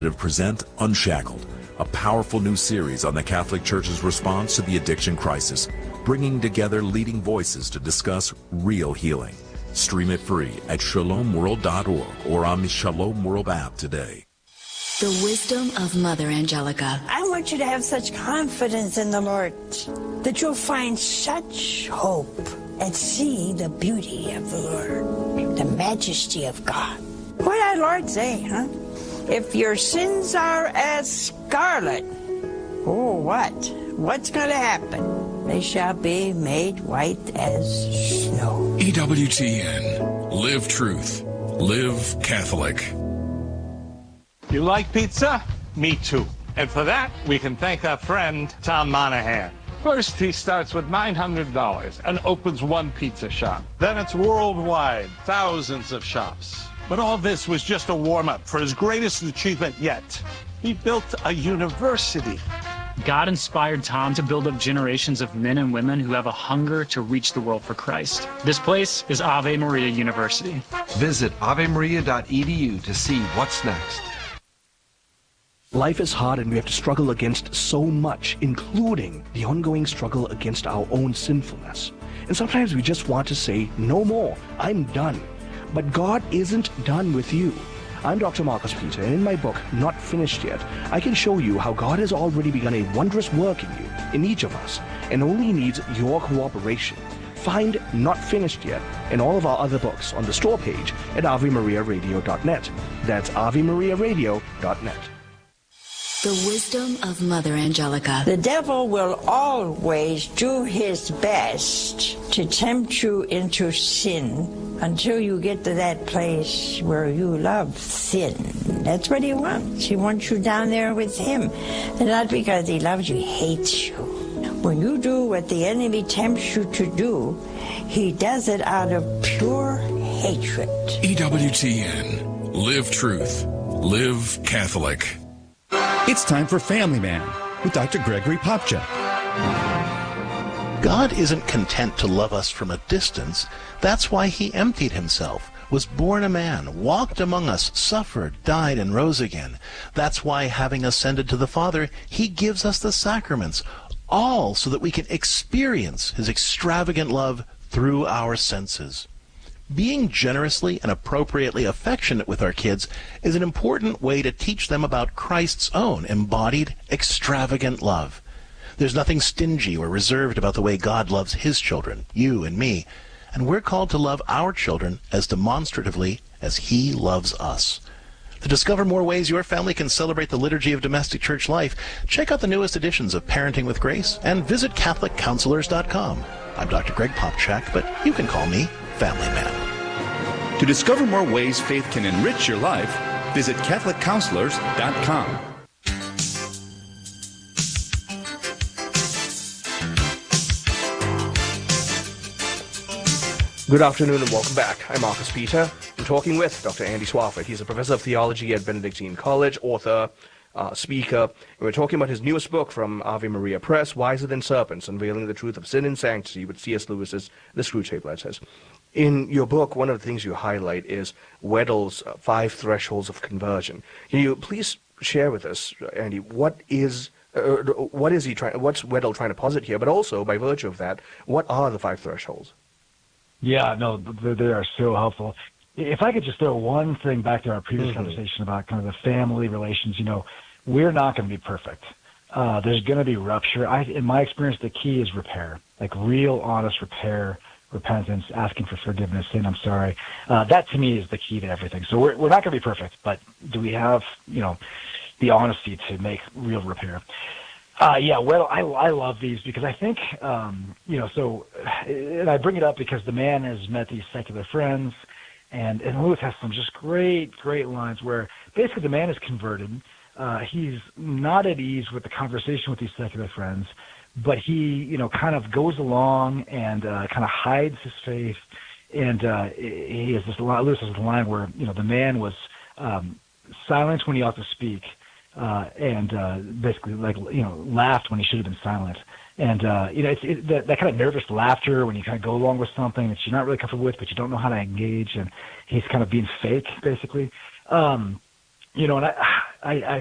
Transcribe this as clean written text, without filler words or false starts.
present Unshackled, a powerful new series on the Catholic Church's response to the addiction crisis, bringing together leading voices to discuss real healing. Stream it free at shalomworld.org or on the Shalom World app today. The wisdom of Mother Angelica. I want you to have such confidence in the Lord that you'll find such hope and see the beauty of the Lord, the majesty of God. What did our Lord say, huh? If your sins are as scarlet, oh, what? What's going to happen? They shall be made white as snow. EWTN. Live truth. Live Catholic. You like pizza? Me too. And for that, we can thank our friend, Tom Monahan. First, he starts with $900 and opens one pizza shop. Then it's worldwide, thousands of shops. But all this was just a warm-up for his greatest achievement yet. He built a university. God inspired Tom to build up generations of men and women who have a hunger to reach the world for Christ. This place is Ave Maria University. Visit avemaria.edu to see what's next. Life is hard and we have to struggle against so much, including the ongoing struggle against our own sinfulness. And sometimes we just want to say, no more, I'm done. But God isn't done with you. I'm Dr. Marcus Peter, and in my book, Not Finished Yet, I can show you how God has already begun a wondrous work in you, in each of us, and only needs your cooperation. Find Not Finished Yet and all of our other books on the store page at AveMariaRadio.net. That's AveMariaRadio.net. The wisdom of Mother Angelica. The devil will always do his best to tempt you into sin until you get to that place where you love sin. That's what he wants. He wants you down there with him. And not because he loves you, he hates you. When you do what the enemy tempts you to do, he does it out of pure hatred. EWTN. Live truth. Live Catholic. It's time for Family Man with Dr. Gregory Popcak. God isn't content to love us from a distance. That's why he emptied himself, was born a man, walked among us, suffered, died, and rose again. That's why, having ascended to the Father, he gives us the sacraments, all so that we can experience his extravagant love through our senses. Being generously and appropriately affectionate with our kids is an important way to teach them about Christ's own embodied, extravagant love. There's nothing stingy or reserved about the way God loves his children, you and me, and we're called to love our children as demonstratively as he loves us. To discover more ways your family can celebrate the liturgy of domestic church life, check out the newest editions of Parenting with Grace and visit CatholicCounselors.com. I'm Dr. Greg Popcak, but you can call me Family Man. To discover more ways faith can enrich your life, visit CatholicCounselors.com. Good afternoon and welcome back. I'm Marcus Peter. I'm talking with Dr. Andy Swafford. He's a professor of theology at Benedictine College, author, speaker. And we're talking about his newest book from Ave Maria Press, Wiser Than Serpents, Unveiling the Truth of Sin and Sanctity with C.S. Lewis's The Screwtape Letters. In your book, one of the things you highlight is Weddell's 5 thresholds of conversion. Can you please share with us, Andy, what's Weddell trying to posit here, but also, by virtue of that, what are the 5 thresholds? Yeah, no, they are so helpful. If I could just throw one thing back to our previous conversation about kind of the family relations, we're not going to be perfect. There's going to be rupture. In my experience, the key is repair, like real, honest repair, repentance, asking for forgiveness, saying I'm sorry. That to me is the key to everything. So we're not going to be perfect, but do we have, the honesty to make real repair? Well, I love these because I think, and I bring it up because the man has met these secular friends, and Lewis has some just great lines where basically the man is converted. He's not at ease with the conversation with these secular friends, but he, kind of goes along and kind of hides his faith. And he has Lewis has a line where, the man was silent when he ought to speak, and basically laughed when he should have been silent. And it's that kind of nervous laughter when you kind of go along with something that you're not really comfortable with, but you don't know how to engage, and he's kind of being fake, basically. And I